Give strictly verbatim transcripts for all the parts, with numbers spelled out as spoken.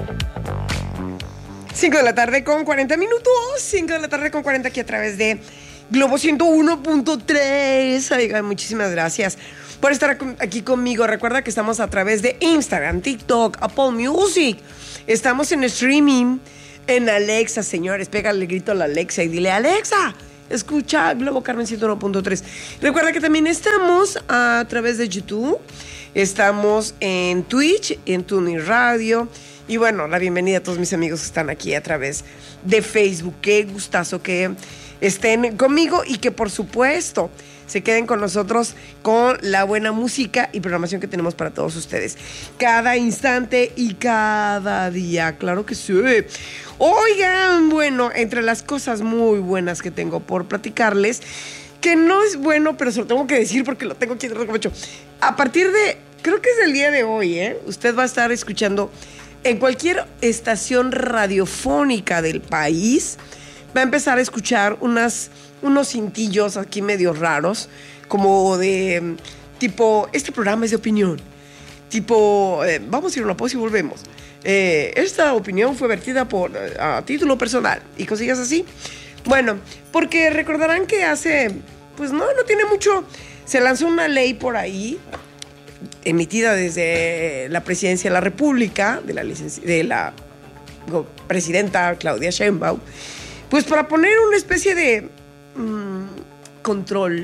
cinco de la tarde con cuarenta minutos. cinco de la tarde con cuarenta aquí a través de Globo ciento uno punto tres. Oigan, muchísimas gracias por estar aquí conmigo. Recuerda que estamos a través de Instagram, TikTok, Apple Music. Estamos en streaming en Alexa, señores. Pégale el grito a la Alexa y dile: Alexa, escucha Globo Carmen ciento uno punto tres. Recuerda que también estamos a través de YouTube. Estamos en Twitch, en TuneIn Radio. Y bueno, la bienvenida a todos mis amigos que están aquí a través de Facebook. Qué gustazo que estén conmigo y que por supuesto se queden con nosotros con la buena música y programación que tenemos para todos ustedes. Cada instante y cada día, claro que sí. Oigan, bueno, entre las cosas muy buenas que tengo por platicarles, que no es bueno, pero se lo tengo que decir porque lo tengo aquí en el pecho. A partir de, creo que es el día de hoy, ¿eh? Usted va a estar escuchando en cualquier estación radiofónica del país, va a empezar a escuchar unas, unos cintillos aquí medio raros, como de tipo, este programa es de opinión, tipo, eh, vamos a ir a una pausa y volvemos. Eh, esta opinión fue vertida por, a título personal, y cosillas así. Bueno, porque recordarán que hace, pues no, no tiene mucho, se lanzó una ley por ahí, emitida desde la Presidencia de la República, de la, licenci- de la presidenta Claudia Sheinbaum, pues para poner una especie de mmm, control.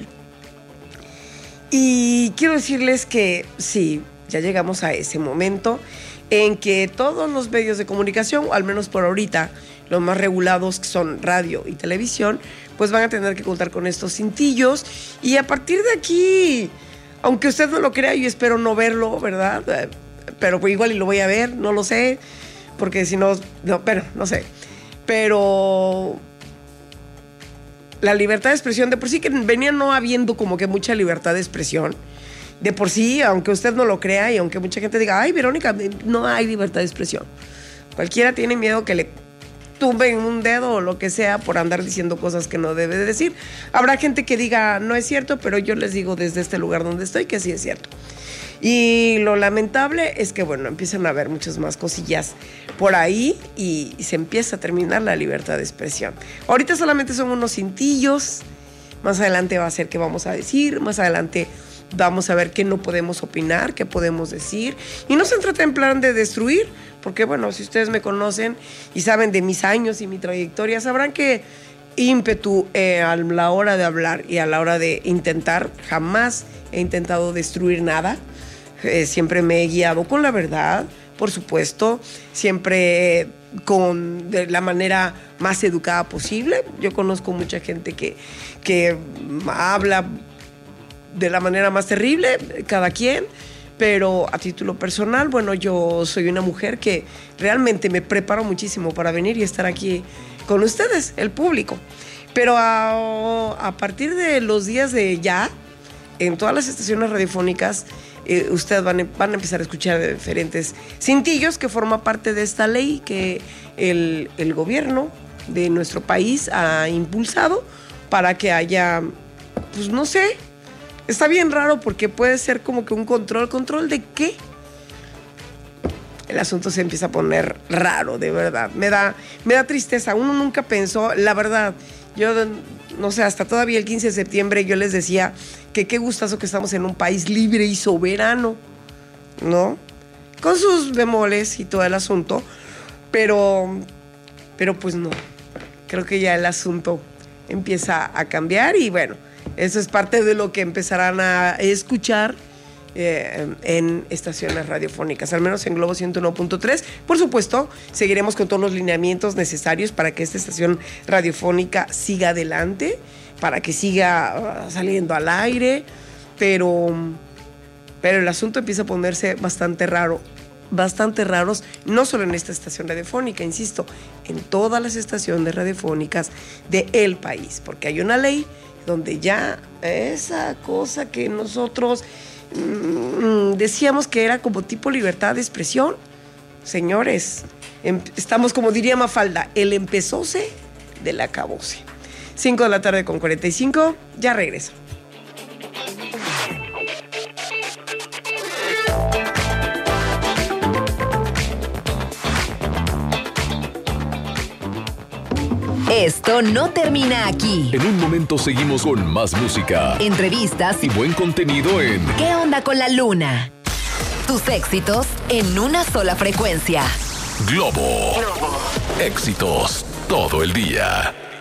Y quiero decirles que sí, ya llegamos a ese momento en que todos los medios de comunicación, o al menos por ahorita, los más regulados, que son radio y televisión, pues van a tener que contar con estos cintillos. Y a partir de aquí, aunque usted no lo crea, yo espero no verlo, ¿verdad? Pero pues igual y lo voy a ver, no lo sé, porque si no, no, pero no sé. Pero la libertad de expresión, de por sí que venía no habiendo como que mucha libertad de expresión. De por sí, aunque usted no lo crea y aunque mucha gente diga, ay, Verónica, no hay libertad de expresión. Cualquiera tiene miedo que le tumben un dedo o lo que sea por andar diciendo cosas que no debe de decir. Habrá gente que diga, no es cierto, pero yo les digo desde este lugar donde estoy que sí es cierto. Y lo lamentable es que, bueno, empiezan a haber muchas más cosillas por ahí y, y se empieza a terminar la libertad de expresión. Ahorita solamente son unos cintillos, más adelante va a ser qué vamos a decir, más adelante vamos a ver qué no podemos opinar, qué podemos decir. Y no se trata en plan de destruir, porque bueno, si ustedes me conocen y saben de mis años y mi trayectoria, sabrán que ímpetu eh, a la hora de hablar y a la hora de intentar, jamás he intentado destruir nada. Eh, siempre me he guiado con la verdad, por supuesto, siempre con de la manera más educada posible. Yo conozco mucha gente que, que habla de la manera más terrible, cada quien, pero a título personal, bueno, yo soy una mujer que realmente me preparo muchísimo para venir y estar aquí con ustedes, el público. Pero a, a partir de los días de ya, en todas las estaciones radiofónicas, eh, ustedes van, a, van a empezar a escuchar de diferentes cintillos que forma parte de esta ley que el, el gobierno de nuestro país ha impulsado para que haya, pues no sé, está bien raro porque puede ser como que un control. ¿Control de qué? El asunto se empieza a poner raro, de verdad. Me da, me da tristeza. Uno nunca pensó, la verdad, yo no sé, hasta todavía el quince de septiembre yo les decía que qué gustazo que estamos en un país libre y soberano, ¿no? Con sus bemoles y todo el asunto, pero, pero pues no. Creo que ya el asunto empieza a cambiar y bueno, eso es parte de lo que empezarán a escuchar eh, en estaciones radiofónicas, al menos en Globo ciento uno punto tres. Por supuesto, seguiremos con todos los lineamientos necesarios para que esta estación radiofónica siga adelante, para que siga uh, saliendo al aire, pero, pero el asunto empieza a ponerse bastante raro, bastante raros, no solo en esta estación radiofónica, insisto, en todas las estaciones radiofónicas del país, porque hay una ley donde ya esa cosa que nosotros mmm, decíamos que era como tipo libertad de expresión, señores, em, estamos como diría Mafalda, el empezóse del acabóse. cinco de la tarde con cuarenta y cinco, ya regreso. Esto no termina aquí. En un momento seguimos con más música, Entrevistas y buen contenido en ¿Qué onda con la luna? Tus éxitos en una sola frecuencia. Globo. Éxitos todo el día.